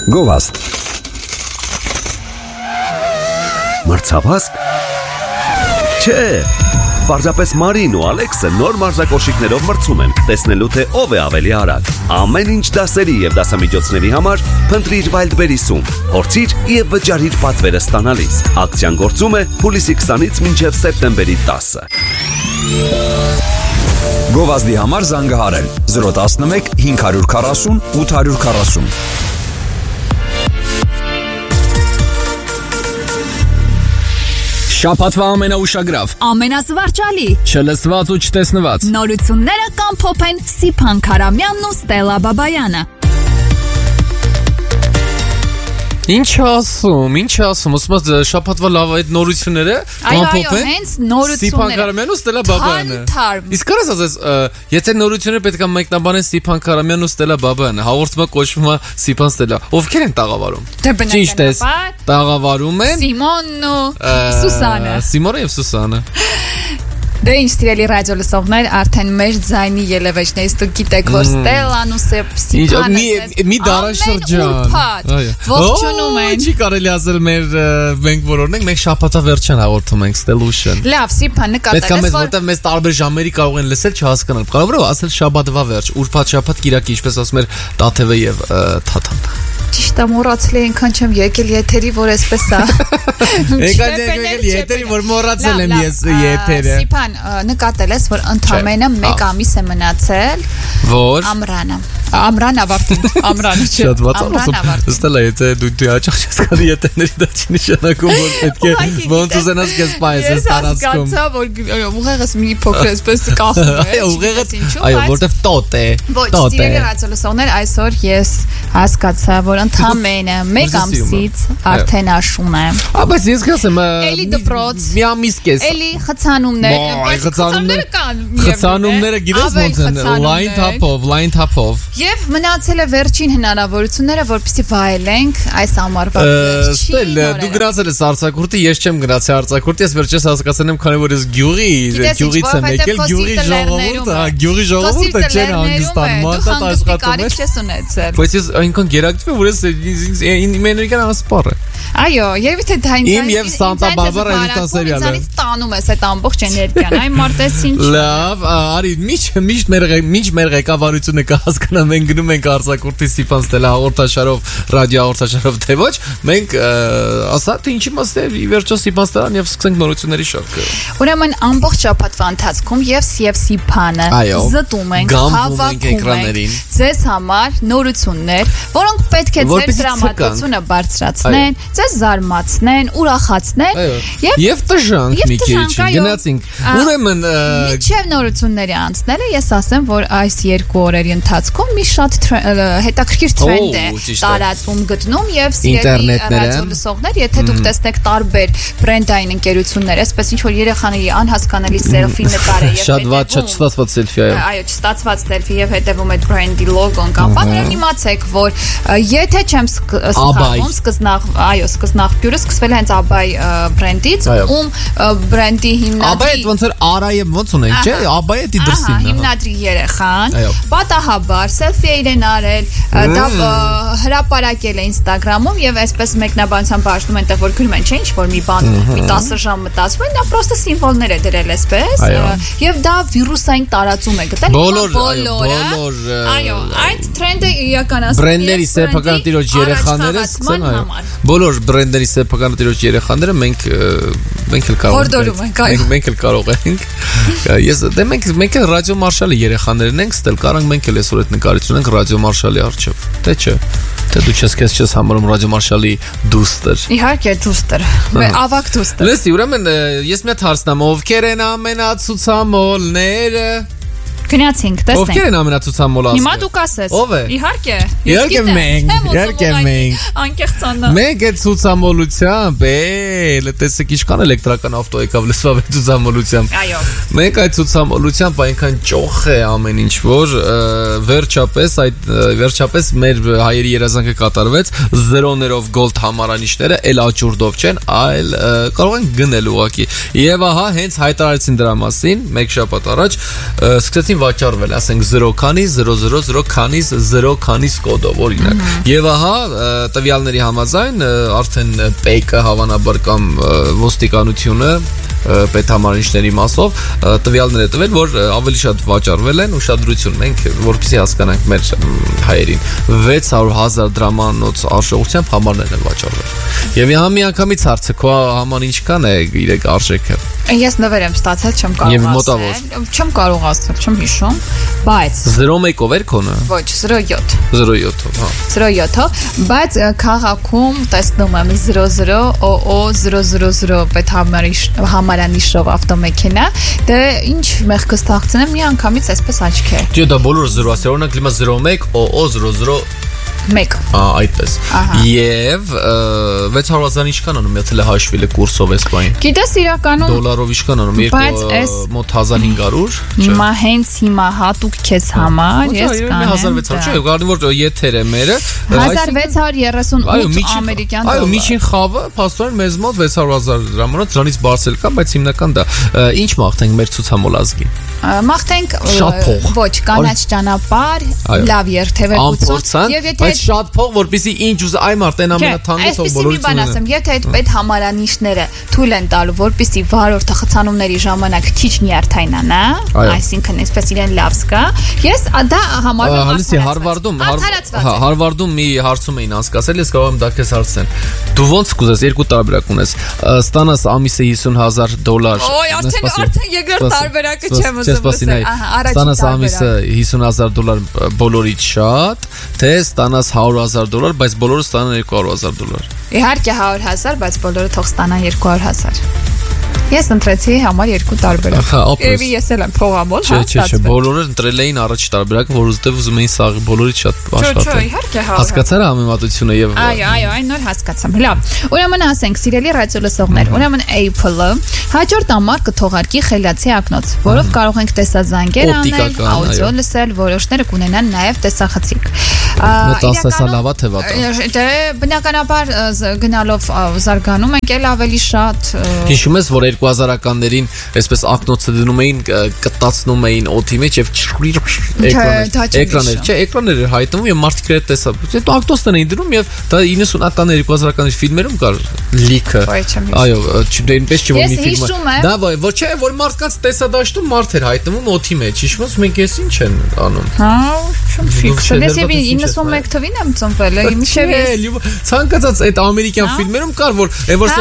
Գովաստ Մրցավազք? Չէ, պարզապես Մարին ու Ալեքսը նոր մարզակոշիկներով մրցում են, տեսնելու թե ով է ավելի արագ։ Ամեն ինչ դասերի և դասամիջոցների համար փնտրիր Wildberries-ում, փորձիր և վճարիր պատվերը ստանալիս։ Ակցիան գործում է հուլիսի 20-ից մինչև սեպտեմբերի 10-ը։ Գովազդի համար զանգահարել 011 540 840։ Շաբաթվա ամենաուշագրավ, ամենազվարճալի, չլսված ու չտեսնված նորությունները կամփոփեն Սիփան Քարամյանն ու Ստելա Բաբայանը։ Ինչ ասում, ասում շաբաթվա լավ այդ նորությունները կամփոփեն։ Հենց նորությունները։ Սիփան Քարամյանն ու Ստելա Բաբայանը։ Իսկ կարես ասես, եթե նորությունները պետք է մեկնաբանեն Սիփան Քարամյանն ու Ստելա Բաբայանը, հաղորդումը կոչվում է Սիփան Ստելա։ Ովքեր են տաղավարում։ Ճիշտ է։ Տաղավարում են Սիմոնն ու Սուսանը։ Սիմոնը եւ Սուսանը։ Դե ինչ սիրելի ռադիո լսողներ, արդեն մեր ձայնի ելևէջներից դուք գիտեք, որ Ստելան ու Սիփանը մի դարաշրջան։ Ողջունում են։ Չի կարելի ասել մենք որոնն ենք, մենք շաբաթա վերջան հաղորդում ենք Ստելուշն։ Լավ, Սիփան Պետք է նկատել ես, որտեղ մեզ տարբեր ժամերի կարող են լսել, չհասկանալ։ Կարող է ասել շաբաթվա վերջ, ուրբաթ շաբաթ Կիրակի, ինչպես ասում էր Տաթևը եւ Թաթան։ Ճիշտ է, մոռացել եմ, այնքան չեմ եկել եթերի, որ այսպես է։ Եկել եթերի, որ մոռացել եմ ես եթերը։ Սիփան, նկատել ես, որ ընդամենը 1 ամիս է մնացել։ Որ Ամրան ավարտին, ամրանը չէ։ Շատ վատանոց։ Ստելա, եթե դու հաճախ չես գալի եթերների դա չի նշանակում, որ պետք է ոնց ուզենաս քեզ պայես ես տարածքում։ Ես հասկացա, որ ուղեղս մի փոքր այսպես կախում է։ Այո, ուղեղը, այո, որտեվ տոտ է։ Ոչ, սիրելի ռադիոլսողներ, այսօր ես հասկացա, որ ընդամենը 1 ամսից արդեն աշուն եմ։ Բայց ես կասեմ, Էլի դպրոց։ Մի ամիս կես։ Էլի խցանումներ, բայց խցանումները կան։ Խցանումները գիտես ոնց են, line top-ով։ Եվ մնացել է վերջին հնարավորությունները, որպեսզի վայելենք այս ամառվա վերջին օրերը։ Դու գնացել ես արձակուրդի, ես չեմ գնացել արձակուրդի, ես վերջերս հասկացել եմ, քանի որ ես գյուղից եմ եկել, գյուղի ժողովուրդը չեն հանգստանում, մատատ աշխատում է։ Չես ունեցել։ Բայց ես այնքան գերակտիվ եմ, որ ես իմ էներգիան ասպառ է։ Այո, եւ եթե դա Իմ եւ Սանտա Բարբարա հերթասերիալը։ Ինձանից տանում ես այդ ամբողջ էներգիան, այ մարտես ինչ։ Լավ, արի միշտ մեր ղեկավարությունը կհասկանա, մենք գնում ենք արձակուրդի Սիփան Ստելա հաղորդաշարով, ռադիո հաղորդաշարով թե ոչ, մենք ասա թե ինչի մաս է ի վերջո Սիփան Ստելան եւ սկսենք նորությունների շարքը։ Ուրեմն ամբողջ շաբաթվա ընթացքում եւ Սիփանը զտում ենք, հավաքում ենք ձեզ համար նորություններ, որոնք պետք է ձեր դրամատուրգությունը բարձրացնեն, ձեզ զարմացնեն, ուրախացնեն եւ տժանք մի քիչ գնացինք։ Ուրեմն մինչեւ նորությունների անցնելը ես ասեմ, որ այս 2 օրերի ընթացքում մի շատ հետաքրքիր տրենդ է տարածում գտնում եւ սիրելի ռադիոլսողներ, եթե դուք տեսնեք տարբեր բրենդային ընկերություններ, այսպես ինչ որ երեխաների անհասկանալի սելֆի նկարը եւ շատ վատ չստացված սելֆի, այո, չստացված սելֆի եւ հետեւում այդ բրենդի լոգոն կամ բաներ, իմացեք, որ եթե չեմ սխալվում, սկզբնաղբյուրը սկսվել է հենց Աբայ բրենդից, ում բրենդի հիմնադրի Աբայը ոնց էր Արայը ոնց ունենք, չէ՞, Աբայը դրսին է։ Հիմնադրի երեխան պատահաբար սելֆի է իրեն արել, դա հրապարակել է Instagram-ում եւ այսպես մեկնաբանությամբ բաժնում են, որ գրում են, չէ՞, ինչ որ մի բան մի 10 ժամ մտածում են, դա պրոստը սիմվոլներ է դրել այսպես եւ դա վիրուսային տարածում է գտել բոլոր այո, այդ տրենդը իրականացնում բրենդերի սեփական տիրոջ երեխաները սկսեն բոլոր բրենդերի սեփական տիրոջ երեխաները մենք էլ կարող ենք մենք էլ կարող ենք ես դե մենք էլ ռադիո մարշալի երեխաներն ենք ստել կարանք մենք էլ այսօր այդ նկարիչն ենք ռադիո մարշալի առջև թե չէ թե դու չես համարում ռադիո մարշալի դուստր իհարկե դուստր ավակ դուստր լսի ուրեմն ես մի հատ հարցնամ ովքեր են ամենացուցամոլները Գնացինք, տեսնենք։ Ովքեր են ամենացուցամոլը ասել։ Հիմա դուք ասես։ Ով է։ Իհարկե մենք։ Անկեղծանա։ Մենք այդ ցուցամոլությամբ, տեսեք ինչքան էլեկտրական ավտո եկավ լսվավ այդ ցուցամոլությամբ։ Այո։ Մենք այդ ցուցամոլությամբ այնքան ճոխ է ամեն ինչ, որ վերջապես մեր հայերի երազանքը կատարվեց 0-ներով գոլդ համարանիշները էլ աճուրդով չեն, այլ կարող են գնել ուղակի։ Եվ ահա հենց հայտարարեցին դրա մասին 1 շաբաթ առաջ, սկսեցին վաճառվել, ասենք 0 քանիս 000 քանիս 0 քանիս կոդով օրինակ։ Եվ ահա տվյալների համաձայն արդեն ՊԵԿ-ը հավանաբար կամ ոստիկանությունը պետհամարիչների մասով տվյալներ է տվել, որ ավելի շատ վաճառվել են, ուշադրություն մենք որպեսզի հասկանանք մեր հայերին 600,000 դրամանոց արժողությամբ համարներ են վաճառվել։ Եվ միանգամից հարցը քո համար ինչքան է իր արժեքը։ Ես նվեր եմ ստացել, չեմ կարող ասել։ Չեմ կարող ասել, չեմ հիշում, բայց 01-ով էր քոնը։ Ոչ, 07։ 07-ով, հա։ 07-ով, բայց քաղաքում տեսնում եմ 00 OO 000 պետհամարանիշով ավտոմեքենա, դե ինչ մեղքս թաղցնեմ միանգամից այսպես աչքեր։ Դե դա բոլորը 0 ասել, օրինակ լիմա 01 OO 001 այդպես։ Եվ 600,000 ինչքան անում, եթե հաշվի կուրսով էսպայն։ Գիտես իրականում դոլարով ինչքան անում, մոտ 1500, Հիմա հենց հիմա հատուկ քեզ համար ես կանեմ 1600, չէ, գարնի որ եթերը մերը 1638 ամերիկյան դոլար։ Այո, միջին խավը փաստորեն մեզ մոտ 600,000 դրամանոց, դրանից բարձր կա, բայց հիմնական դա ինչ մաղթենք մեր ցուցամոլազգին։ Մաղթենք ոչ, կանաչ ճանապարհ, լավ երթևեկություն, եւ եթե շատ փող, որպեսզի ինչ ուզ այ մարդեն ամենաթանկից ով բոլորից ունեն։ Եթե այդ պետհամարանիշները թույլ են տալու, որպեսզի վարորդը խցանումների ժամանակ քիչ նյարդայնանա, այսինքն այսպես իրեն լավ զգա, ես դա համարում եմ Հարվարդում մի հարցում էին անցկացել, ես կարող եմ դա քեզ հարցնել։ Դու ոնց կուզես երկու տարբերակ ունես, ստանաս ամիսը $50,000։ Օй, արդեն երկրորդ տարբերակը չեմ ուզում ասել։ Ստանաս ամիսը $50,000 բոլորից շատ, թե ստանաս $100,000, բայց բոլորը ստանան $200,000։ Իհարկե 100,000, բայց բոլորը թող ստանան 200,000։ Ես ընտրեցի համար երկու տարբերակ։ Եվ ես էլ եմ փողամոլ, հա, չէ, բոլորը ընտրել էին առաջի տարբերակը, որ ուզում էին սաղ բոլորից շատ աշխատել։ Չէ, իհարկե հասկացար համեմատությունը եւ Այո, այն նոր հասկացամ։ Լավ։ Ուրեմն ասենք, սիրելի ռադիոլսողներ, ուրեմն Apple-ը հաջորդ ամառ կթողարկի խելացի ակնոց, որով կարող ենք տեսազանգեր անել, աուդիո լսել, որոշները կունենան նաեւ տեսախցիկ։ Մտածելավա թե վատա։ Դե բնականաբար գնալով զարգանում ենք էլ ավելի շատ։ Հիշում ես, որ 2000-ականներին այսպես ակնոցը դնում էին, կտացնում էին օդի մեջ եւ էկրաններ էր հայտնվում եւ մարդիկ այդ տեսա։ Հետո ակնոցներ էին դնում եւ դա 90-ականների 2000-ականների ֆիլմերում կար լիքը։ Այո, այնպես չէ որ մի ֆիլմ։ Դա ոչ չէ, որ մարդկանց տեսադաշտում մարդ էր հայտնվում օդի մեջ։ Հիշում ես մենք էս ինչ են անում։ Հա, չեմ ֆիքս։ Ես 91 թվին եմ ծնվել, միշտ ցանկացած այդ ամերիկյան ֆիլմերում կար որ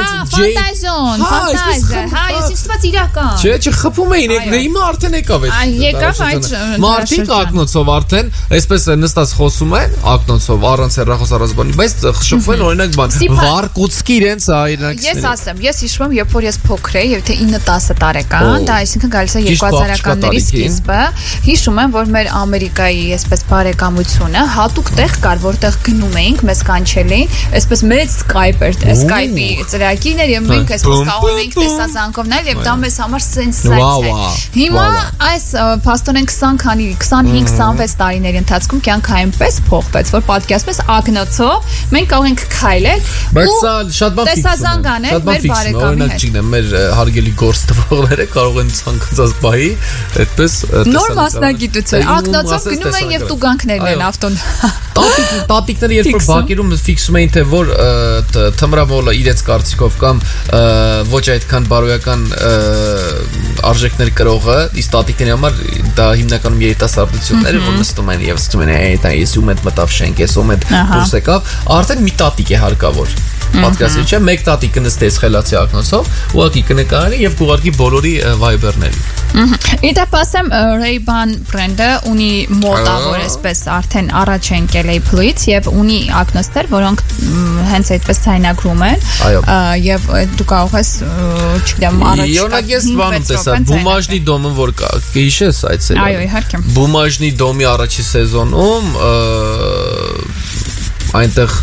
ֆանտազիա, հա, ես ինձ իրական։ Չէ, խփում էին, հիմա արդեն եկավ այդ։ Եկավ այդ մարդիկ ակնոցով արդեն այսպես նստած խոսում են, ակնոցով առանց հեռախոս առանցբանի, բայց շփվում են օրինակ բան։ Վարկուցկի իրենց այրանք։ Ես ասեմ, ես հիշում եմ, երբ որ ես փոքր էի, եւ թե 9-10 տարեկան, դա այսինքն գալիս է 2000-ականների սկիզբը, հիշում եմ, որ մեր Ամերիկայի այսպես բարեկամությունը հատուկ տեղ կար, որտեղ գնում էինք, մեզ կանչել էին, այսպես մեծ Skype-ի ծրագիրներ եւ մենք այսպես կարող էինք տեսազանգով նայել եւ դա մեզ համար սենսացիա է։ Հիմա այս փաստորեն 25-26 տարիների ընթացքում կյանքը այնպես փոխվեց, որ պատկերացնես ակնոցով մենք կարող ենք քայլել, բայց սա շատ բան տեսազանգ անել մեր բարեկամի հետ։ Չգիտեմ, մեր հարգելի գործ տվողները կարող են ցանկացած բայի այդպես նոր մասնագիտություն, ակնոցով գնում են եւ տուգանքներն են ավտոն։ Տատիկները երբ որ բակերում ֆիքսում էին թե որ թմրամոլը իրենց կարծիքով կամ ոչ այդքան բարոյական արժեքներ կրողը, իսկ տատիկների համար դա հիմնականում երիտասարդությունները որ նստում են եւ ասում են դա ես ում հետ մտավ շենք, ես ում հետ դուրս եկավ, արդեն մի տատիկ է հարկավոր։ Պատկասի չէ, մեկ տատիկ կնստես խելացի ակնոցով, ուղղակի կնկարի եւ կուղարկի բոլորի Viber-ներին։ Իդեպ ասեմ Ray-Ban բրենդը ունի մոտավոր այսպես արդեն առաջ է եկել Apple-ից եւ ունի ակնոցներ, որոնք հենց այդպես ցայնագրում են եւ դու կարող ես չգիտեմ առաջ Իոնակ ես բանում տեսա Բումաժնի դոմը որ կա, կհիշես այդ սերիալը։ Այո, իհարկե։ Բումաժնի դոմի առաջի սեզոնում այնտեղ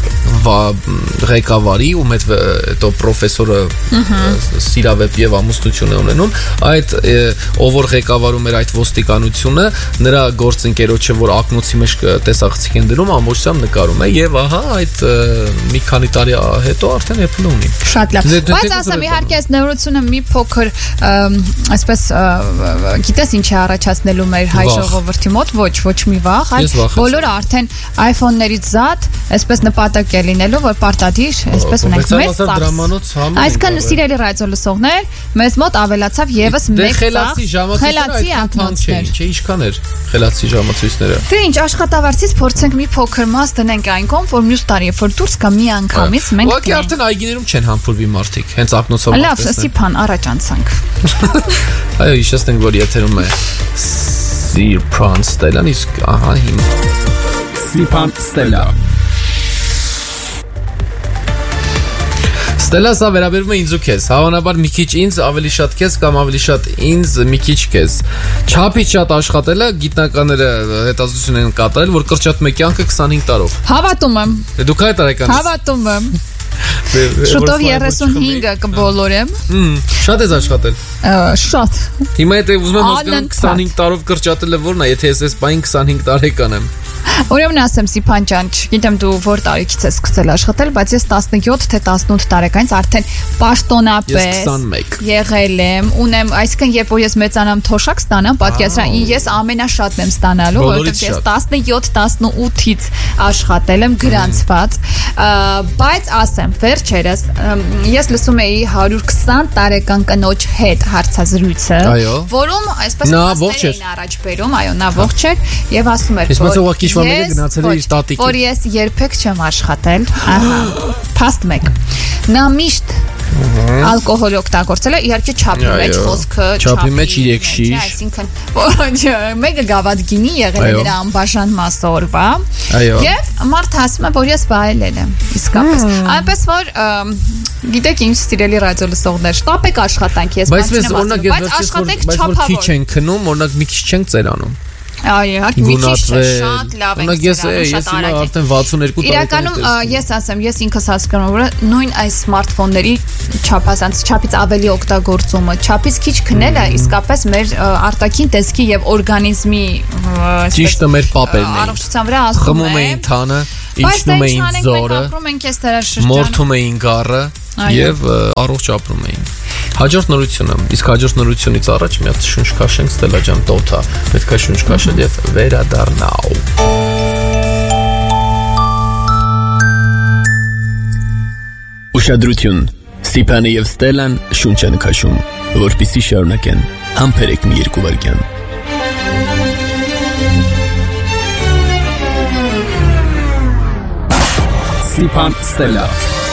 ղեկավարի ու մեծ հետո պրոֆեսորը Սիրավեպ եւ ամուսնություն է ունենում, այդ ով որ ղեկավարում էր այդ ոստիկանությունը, նրա գործընկերոջը, որ ակնոցի մեջ տեսախցիկ են դնում, ամբողջությամբ նկարում է եւ ահա այդ մի քանի տարի հետո արդեն Apple-ը ունի։ Շատ լավ։ Բայց ասեմ, իհարկե այս նորությունը մի փոքր այսպես գիտես ինչ է առաջացնելու մեր հայ ժողովրդի մոտ, ոչ մի վախ, այլ բոլորը արդեն iPhone-ներից զատ, այսպես նպատակ է լինելու, որ պարտադիր, այսպես ունենք մեծ ծախս։ Այսքան սիրելի ռադիո լսողներ, մեզ մոտ ավելացավ եւս մեկ ծախս։ Խելացի ակնոցներ։ Չէ, ինչքան էր խելացի ժամացույցները։ Դե ինչ, աշխատավարձից փորձենք մի փոքր մաս դնենք այն կողմ, որ մյուս տարի երբ որ դուրս կա մի անգամից մենք։ Ուղղակի արդեն այգիներում չեն համբուրվի մարդիկ, հենց ակնոցով։ Լավ, Սիփան, առաջ անցանք։ Այո, հիշեցնենք, որ եթերում է Սիփան Ստելան, իսկ ահա հիմա Սիփան Ստելա։ Ստելա, սա վերաբերում է ինձ ու քեզ։ Հավանաբար մի քիչ ինձ, ավելի շատ քեզ կամ ավելի շատ ինձ, մի քիչ քեզ։ Չափից շատ աշխատելը գիտնականները հետազոտություն են կատարել, որ կրճատում է կյանքը 25 տարով։ Հավատում եմ։ Դուք այդ տարեկան։ Հավատում եմ։ Շուտով 35-ը կբոլորեմ։ Շատ ես աշխատել։ Շատ։ Հիմա եթե ուզում եմ հասկանալ 25 տարով կրճատելը որն է, եթե ես այս բային 25 տարեկան եմ։ Ուրեմն ասեմ Սիփան ջան, չգիտեմ դու որ տարիքից ես սկսել աշխատել, բայց ես 17 թե 18 տարեկանից արդեն պաշտոնապես եղել եմ, ունեմ, այսինքն երբ որ ես մեծանամ թոշակ ստանամ, պատկերացրա, ես ամենաշատն եմ ստանալու, որովհետև ես 17-18-ից աշխատել եմ գրանցված, բայց ասեմ, վերջերս ես լսում էի 120 տարեկան կնոջ հետ հարցազրույցը, որում այսպես մասներ էին առաջ բերում, այո, նա ողջ էր եւ ասում էր, որ ես երբեք չեմ աշխատել, ահա, փաստ մեկ, նա միշտ ալկոհոլ օգտագործել է, իհարկե չափի մեջ խոսքը, չափի մեջ 3 շիշ, այսինքն մեկը գավաթ գինի եղել է նրա անբաժան մասը օրվա, եւ մարդ ասում է, որ ես վայելել եմ, իսկապես, այնպես որ գիտեք ինչ սիրելի ռադիո լսողներ, շտապեք աշխատանք, ես բան չեմ ասում, բայց աշխատեք չափավոր, բայց քիչ ենք քնում, օրինակ մի քիչ չենք ծերանում։ Այո, մի քիչ շատ լավ է։ Ես հիմա արդեն 62 տարեկան եմ։ Իրականում ես ասեմ, ես ինքս հասկանում եմ, որ նույն այս սմարթֆոնների չափից ավելի օգտագործումը, չափից քիչ քնելը իսկապես մեր արտաքին տեսքի եւ օրգանիզմի ճիշտը մեր պապերն են։ Առողջության վրա ազդում է։ Խմում էին թանը, իջնում էին զորը, մորթում էին գառը եւ առողջ ապրում էին։ Հաջորդ նորությունը, իսկ հաջորդ նորությունից առաջ մի հատ շունչ քաշենք Ստելա ջան, տոթա, պետք է շունչ քաշել եւ վերադառնալ։ Ուշադրություն, Սիփանը եւ Ստելան շունչ են քաշում, որպեսզի շարունակեն համբերեք մի երկու վայրկյան։ Սիփան Ստելա։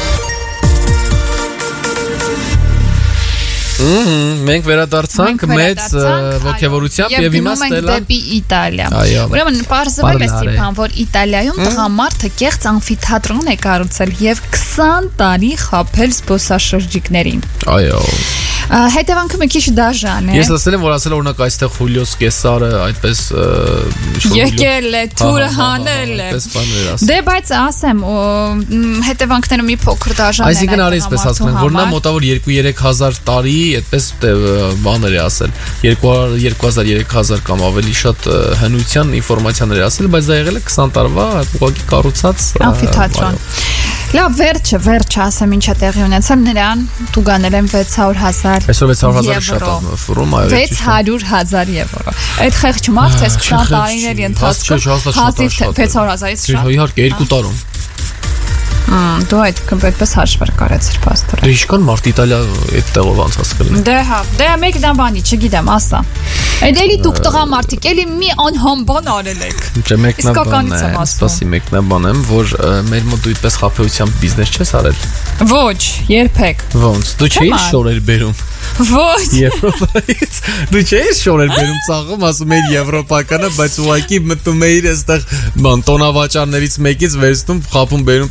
Մենք վերադարձանք մեծ ոգևորությամբ եւ հիմա Ստելա դեպի Իտալիա։ Ուրեմն պարզվել է Սիփան, որ Իտալիայում տղամարդը կեղծ ամֆիթատրոն է կառուցել եւ 20 տարի խաբել զբոսաշրջիկներին։ Այո։ Հետևանքը մի քիչ դաժան է։ Ես ասել եմ, որ ասել օրինակ այստեղ Խուլիոս Կեսարը այդպես եկել է, թուրը հանել է։ Դե բայց ասեմ, հետևանքները մի փոքր դաժան են։ Այսինքն արի այսպես հասկանանք, որ նա մոտավոր 2-3000 տարի այդպես բաներ է ասել, 2000-3000 կամ ավելի շատ հնության ինֆորմացիաներ է ասել, բայց դա եղել է 20 տարվա ուղղակի կառուցած ամֆիթատրոն։ Լավ, վերջը ասեմ ինչա տեղի ունեցել, նրան տուգանել են 600,000 Այսօր 600,000-ը շատ է ֆորում, այո։ 600,000 եվրո։ Այդ խեղճ մարդ էս 20 տարիների ընթացքում հազիվ 600,000-ից շատ։ Իհարկե 2 տարում։ Դու այդպես հաշվեր կարեցիր պաստորը։ Դե ինչքան մարդ Իտալիա այդ տեղով անցածել է։ Դե հա, դե մեկն բանի, չգիտեմ, ասա։ Այդ էլի դուք տղամարդիկ, էլի մի անհամբան արել եք։ Չէ, մեկնաբան է, ասպասի մեկնաբան եմ, որ մեր մոտ դու այդպես խաբեությամբ բիզնես չես արել։ Ոչ, երբեք։ Ոնց, դու չէիր շորեր բերում։ Ոչ։ Եվրոպայից։ Դու չէիր շորեր բերում ծաղում, ասում էիր եվրոպականը, բայց ուղղակի մտնում էիր այստեղ բան տոնավաճառներից մեկից վերցնում, խաբում բերում ծախում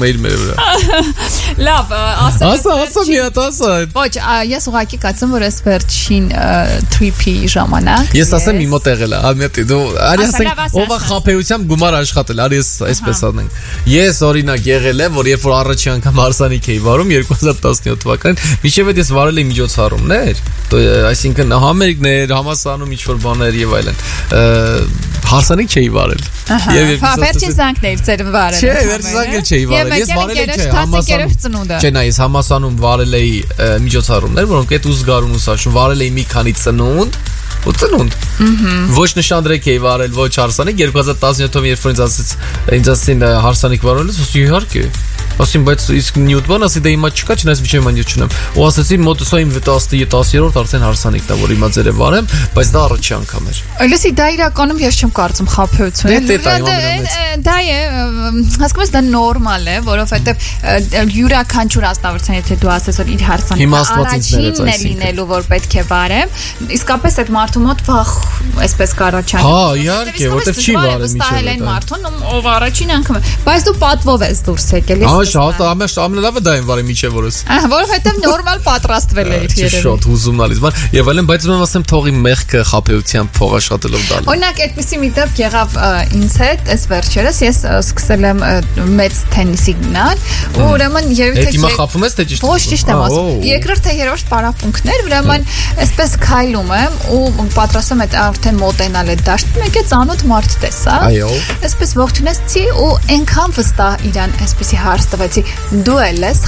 մեյլ մեր վրա։ Լավ, ասա մի հատ ասա։ Ոչ, ես ուղղակի կացեմ, որ այս վերջին trip-ի ժամանակ։ Ես ասեմ իմ մոտ եղել է, ամյատի դու արի ասենք ով է խափեությամբ գումար աշխատել, արի այսպես անենք։ Ես օրինակ եղել եմ, որ երբ որ առաջի անգամ հարսանիք էի վարում 2017 թվականին, մինչև այդ ես վարել էի միջոցառումներ, այսինքն համերգներ, համասանում ինչ-որ բաներ եւ այլն։ Հարսանիք չէի վարել։ Եվ վերջին զանգներ ծեր վարել։ Չէ, վերջին զանգեր չէի վարել։ Ես վարել եմ համասանում։ Չէ, նա ես համասանում վարել էի միջոցառումներ, որոնք այդ ուզգարուն ու սաշուն վարել էի մի քանի ծնունդ ու ծնունդ։ Ոչ նշանդրեք էի վարել, ոչ հարսանիք 2017-ով երբ որ ինձ ասին հարսանիք վարելուց, ասի իհարկե։ Ասին բայց իսկ նյուտոն ասի դա հիմա չկա, չնայած միջև մանյու չունեմ։ Ու ասեցի մոտոսա իմ 10-րդ արդեն հարսանիքն է, որ հիմա ձերը վարեմ, բայց դա առաջի անգամ էր։ Այլսի դա իրականում ես չեմ կարծում խափեություն է։ Դա է, հասկանում ես դա նորմալ է, որովհետև յուրաքանչյուր աստավրցան եթե դու ասես որ իր հարսանիքն առաջինն է լինելու որ պետք է վարեմ, իսկապես այդ մարդու մոտ վախ այսպես կառաջանա։ Հա, իհարկե, որտեվ չի վարել միջև այդ մարդուն, ով առաջին անգամ է, բայց դու պատվով ես դուրս եկել։ Ամենալավը դա են վարի միջև որս։ Որովհետև նորմալ պատրաստվել է իր երևի։ Շատ հուզումնալից բան։ Եվ այլն, բայց ում ասեմ թողի մեղքը խափեությամբ փող աշխատելով դալ։ Օրինակ այդպեսի մի դեպք եղավ ինձ հետ, այս վերջերս ես սկսել եմ մեծ թենիսի գնալ, ու ուրեմն երևի թե հիմա խափում ես թե ճիշտ։ Ոչ ճիշտ եմ ասում։ Երկրորդ թե երրորդ պարապմունքներ, ուրեմն այսպես քայլում եմ ու պատրաստում եմ արդեն մոտենալ այդ դաշտին, մեկ է ծանոթ մարդ տեսա։ Այո։ Այսպես ողջունեցի ու այնքան վստահ իրան այսպեսի հարց տվեցի, դու ես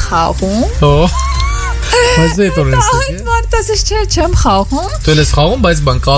խաղում։ Բայց դա Այդ մարդասից չեմ խաղում։ Դու ես խաղում, բայց բան կա